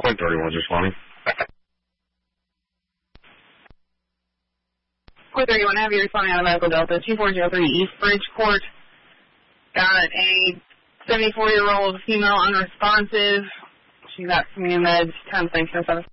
Point 31's responding. Point 31, have you responding out of Medical Delta, 2403 East Bridge Court. Got a 74-year-old female unresponsive. She got some new meds. Time, thanks, 7.